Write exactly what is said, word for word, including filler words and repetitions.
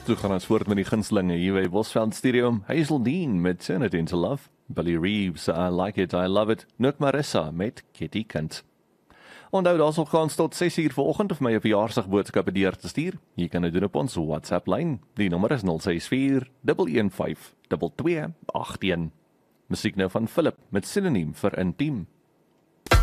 Toe gaan ons voort met die gunstelinge hier by Bosveld Stadium. Hazel Dean met Turn It Into Love. Billy Reeves, I Like It, I Love It. Nook Marissa met Kitty Kint. Onthou, daar sal gaan tot ses uur vanoggend of my 'n verjaarsdagboodskappe deur te stuur. Jy kan dit doen op ons WhatsApp-lyn. Die nommer is nul ses vier, een een vyf, twee twee agt een. Musiek nou van Philip met Synoniem vir Intiem.